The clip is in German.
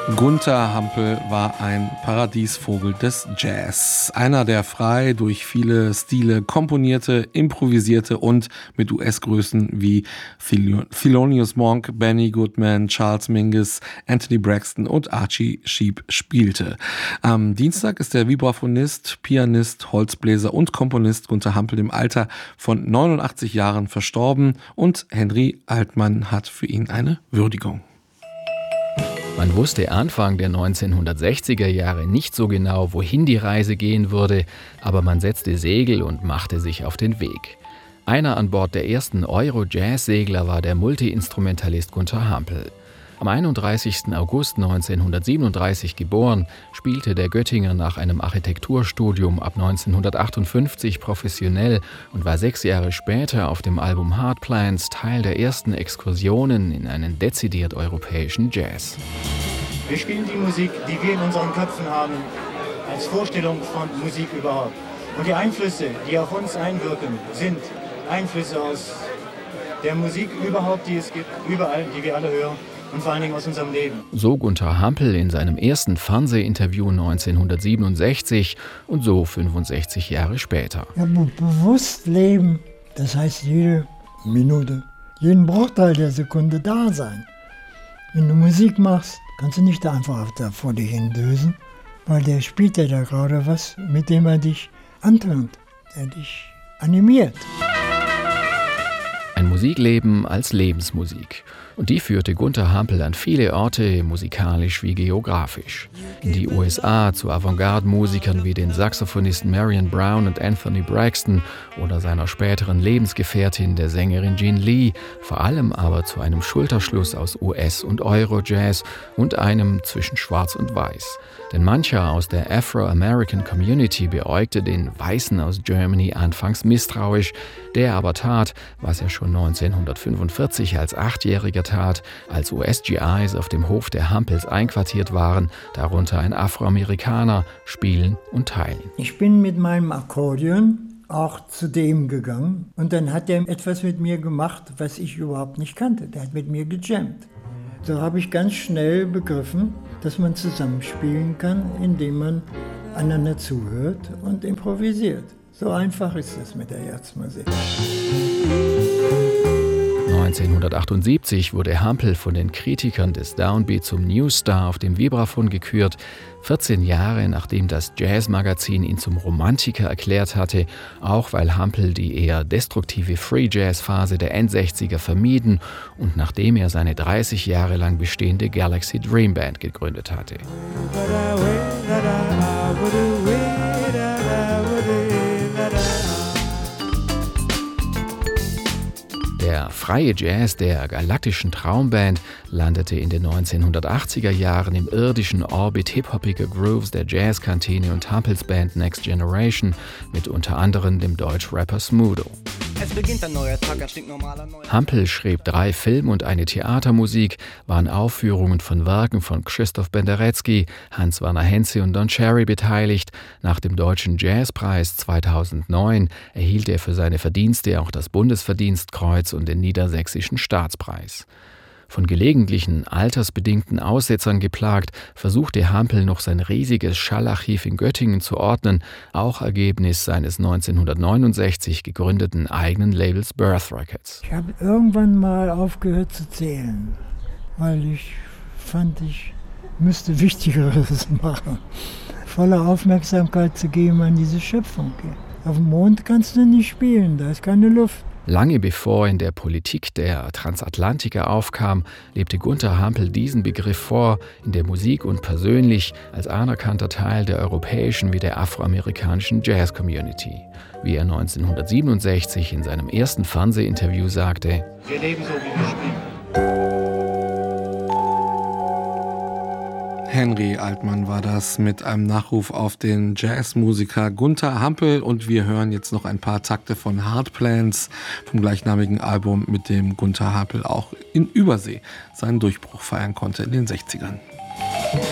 Gunther Hampel war ein Paradiesvogel des Jazz. Einer, der frei durch viele Stile komponierte, improvisierte und mit US-Größen wie Thelonious Monk, Benny Goodman, Charles Mingus, Anthony Braxton und Archie Shepp spielte. Am Dienstag ist der Vibraphonist, Pianist, Holzbläser und Komponist Gunther Hampel im Alter von 89 Jahren verstorben und Henry Altmann hat für ihn eine Würdigung. Man wusste Anfang der 1960er Jahre nicht so genau, wohin die Reise gehen würde, aber man setzte Segel und machte sich auf den Weg. Einer an Bord der ersten Euro-Jazz-Segler war der Multi-Instrumentalist Gunther Hampel. Am 31. August 1937 geboren, spielte der Göttinger nach einem Architekturstudium ab 1958 professionell und war 6 Jahre später auf dem Album Hard Plans Teil der ersten Exkursionen in einen dezidiert europäischen Jazz. Wir spielen die Musik, die wir in unseren Köpfen haben, als Vorstellung von Musik überhaupt. Und die Einflüsse, die auf uns einwirken, sind Einflüsse aus der Musik überhaupt, die es gibt, überall, die wir alle hören. Und vor allen Dingen aus unserem Leben. So Gunther Hampel in seinem ersten Fernsehinterview 1967 und so 65 Jahre später. Ja, bewusst leben, das heißt jede Minute, jeden Bruchteil der Sekunde da sein. Wenn du Musik machst, kannst du nicht einfach da vor dich hindösen, weil der spielt ja da gerade was, mit dem er dich antörnt, der dich animiert. Ein Musikleben als Lebensmusik. Und die führte Gunther Hampel an viele Orte, musikalisch wie geografisch. In die USA zu Avantgarde-Musikern wie den Saxophonisten Marion Brown und Anthony Braxton oder seiner späteren Lebensgefährtin, der Sängerin Gene Lee, vor allem aber zu einem Schulterschluss aus US- und Euro-Jazz und einem zwischen Schwarz und Weiß. Denn mancher aus der Afro-American Community beäugte den Weißen aus Germany anfangs misstrauisch, der aber tat, was er schon 1945 als 8-Jähriger tat, als US-GIs auf dem Hof der Hampels einquartiert waren, darunter ein Afroamerikaner, spielen und teilen. Ich bin mit meinem Akkordeon auch zu dem gegangen und dann hat er etwas mit mir gemacht, was ich überhaupt nicht kannte. Der hat mit mir gejammt. So habe ich ganz schnell begriffen, dass man zusammenspielen kann, indem man einander zuhört und improvisiert. So einfach ist das mit der Jazzmusik. 1978 wurde Hampel von den Kritikern des Downbeat zum Newstar auf dem Vibraphon gekürt, 14 Jahre nachdem das Jazzmagazin ihn zum Romantiker erklärt hatte, auch weil Hampel die eher destruktive Free-Jazz-Phase der End-60er vermieden und nachdem er seine 30 Jahre lang bestehende Galaxy Dream Band gegründet hatte. Der freie Jazz der Galaktischen Traumband landete in den 1980er Jahren im irdischen Orbit hip-hoppiger Grooves der Jazzkantine und Hampels Band Next Generation mit unter anderem dem Deutsch-Rapper Smudo. Es beginnt ein neuer Tag, ein stinknormaler neuer. Hampel schrieb 3 Film- und eine Theatermusik, waren Aufführungen von Werken von Krzysztof Penderecki, Hans-Werner Henze und Don Cherry beteiligt. Nach dem Deutschen Jazzpreis 2009 erhielt er für seine Verdienste auch das Bundesverdienstkreuz und den Niedersächsischen Staatspreis. Von gelegentlichen altersbedingten Aussetzern geplagt, versuchte Hampel noch sein riesiges Schallarchiv in Göttingen zu ordnen, auch Ergebnis seines 1969 gegründeten eigenen Labels Birth Records. Ich habe irgendwann mal aufgehört zu zählen, weil ich fand, ich müsste Wichtigeres machen. Volle Aufmerksamkeit zu geben an diese Schöpfung. Auf dem Mond kannst du nicht spielen, da ist keine Luft. Lange bevor in der Politik der Transatlantiker aufkam, lebte Gunther Hampel diesen Begriff vor, in der Musik und persönlich als anerkannter Teil der europäischen wie der afroamerikanischen Jazz-Community. Wie er 1967 in seinem ersten Fernsehinterview sagte: Wir leben so, wie wir spielen. Henry Altmann war das mit einem Nachruf auf den Jazzmusiker Gunther Hampel und wir hören jetzt noch ein paar Takte von Hard Plans vom gleichnamigen Album, mit dem Gunther Hampel auch in Übersee seinen Durchbruch feiern konnte in den 60ern.